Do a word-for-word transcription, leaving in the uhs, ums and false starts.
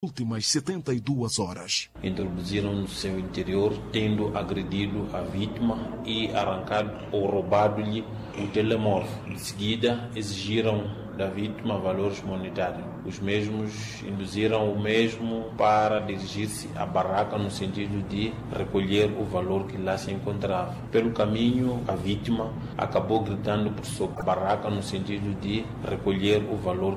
últimas setenta e duas horas. Introduziram no seu interior, tendo agredido a vítima e arrancado ou roubado-lhe o telemóvel. De seguida, exigiram da vítima valores monetários. Os mesmos induziram o mesmo para dirigir-se à barraca no sentido de recolher o valor que lá se encontrava. Pelo caminho, a vítima acabou gritando por socorro. Barraca no sentido de recolher o valor